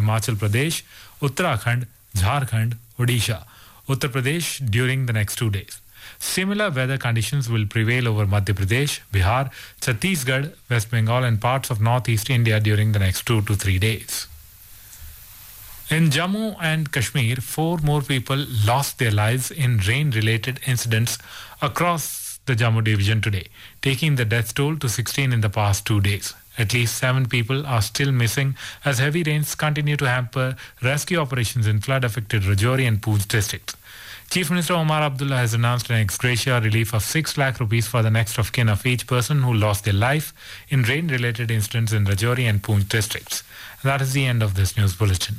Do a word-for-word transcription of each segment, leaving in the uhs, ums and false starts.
Himachal Pradesh, Uttarakhand, Jharkhand, Odisha, Uttar Pradesh during the next two days. Similar weather conditions will prevail over Madhya Pradesh, Bihar, Chhattisgarh, West Bengal and parts of northeast India during the next two to three days. In Jammu and Kashmir, four more people lost their lives in rain-related incidents across the Jammu division today, taking the death toll to sixteen in the past two days. At least seven people are still missing as heavy rains continue to hamper rescue operations in flood-affected Rajouri and Poonch districts. Chief Minister Omar Abdullah has announced an ex gratia relief of six lakh rupees for the next of kin of each person who lost their life in rain-related incidents in Rajouri and Poonch districts. That is the end of this news bulletin.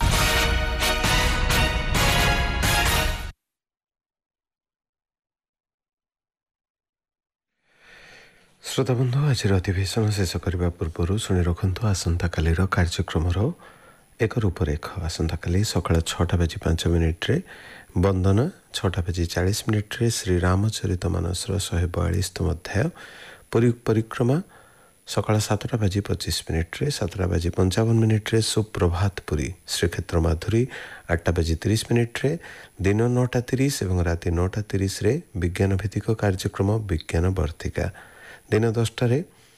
श्रोता बंधु आज अधिवेशन शेष करने पूर्व शुणी रखु आसंता काली कार्यक्रम एक रूपरेख। आसंता काली सकाळ छटा बाजी पांच मिनिट्रे बंदना, छटा बाजी चालीस मिनिट्रे श्री रामचरित मानसर शहे बयालीसतम अध्याय, पुरी परिक्रमा सकाळ सातटा बाजी पच्चीस मिनिट्रे, सातटा बाजी पंचावन मिनिट्रे सुप्रभात पुरी, श्रीक्षेत्र माधुरी आठटा बाजी तीस मिनिट्रे, दिन नौटा तीस और राति नौटा तीस विज्ञान भित्तिक कार्यक्रम विज्ञान वर्तिका, दिन दसटारे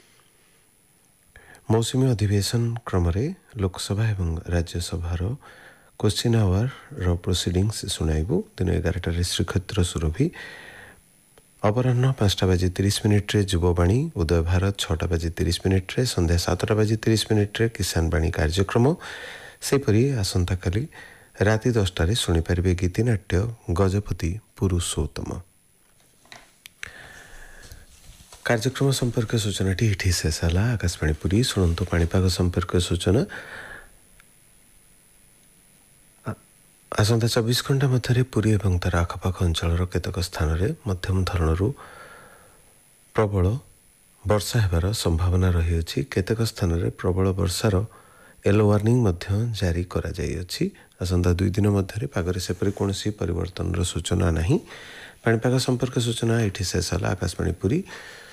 मौसुमी अधिवेशन क्रम लोकसभा एवं राज्यसभार क्वेश्चन आवर रो प्रोसीडिंग्स सुनाइबू। दिन एगारटार श्रीक्षेत्र सुरभि, अपराह्न पाँचटा बाजी तीस मिनिट्रे युववाणी, उदय भारत छटा बाजी तीस मिनिट्रे, संध्या सातटा बाजी तीस मिनिट्रे किसान वाणी कार्यक्रम। सेपरी आसंता काली राति दसटार शुणिपारे गीतिनाट्य गजपति पुरुषोत्तम। कार्यक्रम संपर्क सूचनाटी ये शेष है। आकाशवाणी पुरी शुणु पाणीपाग संपर्क सूचना। आसंता चौबीस घंटा मध्य पुरी और तार आखपाख अंचल केतक स्थान में मध्यम धरणर प्रबल वर्षा होबार संभावना रही। केतक स्थान में प्रबल वर्षार येलो वार्निंग जारी करा जाई अछि। आसंता दुई दिन मध्य पागरे सेपरि कोनोसी परिवर्तन सूचना नहीं। पाणीपाग संपर्क सूचना ये शेष है। आकाशवाणी पुरी